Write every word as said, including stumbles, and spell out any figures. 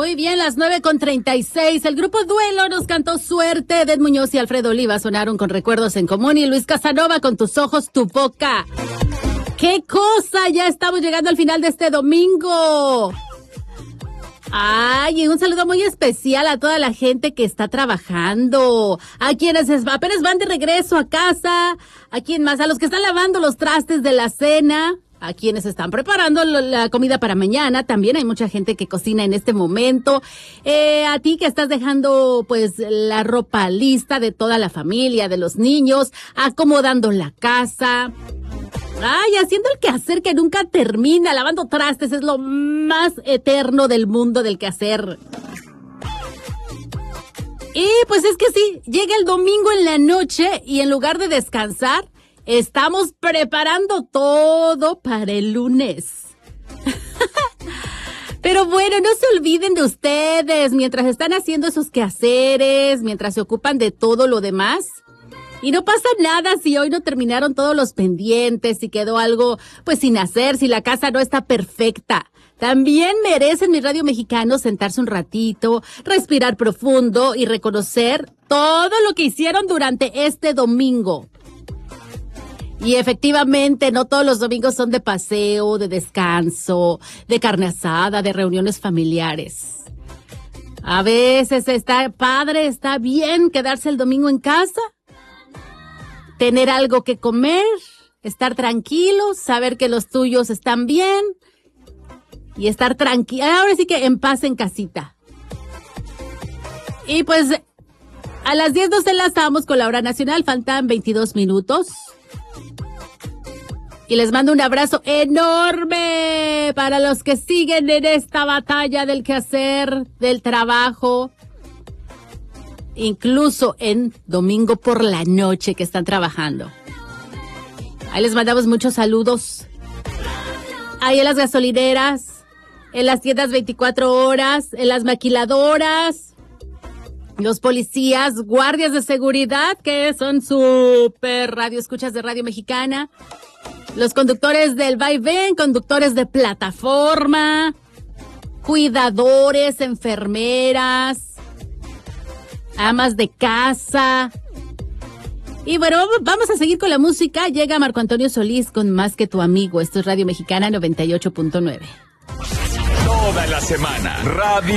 Muy bien, las nueve con treinta y seis. El grupo Duelo nos cantó Suerte. Ed Muñoz y Alfredo Oliva sonaron con Recuerdos en Común. Y Luis Casanova con Tus Ojos, Tu Boca. ¡Qué cosa! Ya estamos llegando al final de este domingo. Ay, y un saludo muy especial a toda la gente que está trabajando, a quienes apenas van de regreso a casa, a quien más, a los que están lavando los trastes de la cena, a quienes están preparando la comida para mañana. También hay mucha gente que cocina en este momento. Eh, a ti que estás dejando pues la ropa lista de toda la familia, de los niños, acomodando la casa. Ay, haciendo el quehacer que nunca termina, lavando trastes es lo más eterno del mundo del quehacer. Y pues es que sí, llega el domingo en la noche y en lugar de descansar, estamos preparando todo para el lunes. Pero bueno, no se olviden de ustedes mientras están haciendo esos quehaceres, mientras se ocupan de todo lo demás. Y no pasa nada si hoy no terminaron todos los pendientes, si quedó algo pues sin hacer, si la casa no está perfecta. También merecen mi Radio Mexicano sentarse un ratito, respirar profundo y reconocer todo lo que hicieron durante este domingo. Y efectivamente, no todos los domingos son de paseo, de descanso, de carne asada, de reuniones familiares. A veces está padre, está bien quedarse el domingo en casa. Tener algo que comer, estar tranquilos, saber que los tuyos están bien y estar tranquilos. Ahora sí que en paz en casita. Y pues a las diez nos enlazamos con la hora nacional, faltan veintidós minutos. Y les mando un abrazo enorme para los que siguen en esta batalla del quehacer, del trabajo. Incluso en domingo por la noche que están trabajando. Ahí les mandamos muchos saludos. Ahí en las gasolineras, en las tiendas veinticuatro horas, en las maquiladoras, los policías, guardias de seguridad que son súper radioescuchas de Radio Mexicana, los conductores del vaivén, conductores de plataforma, cuidadores, enfermeras, amas de casa. Y bueno, vamos a seguir con la música. Llega Marco Antonio Solís con Más que tu amigo. Esto es Radio Mexicana noventa y ocho punto nueve. Toda la semana, Radio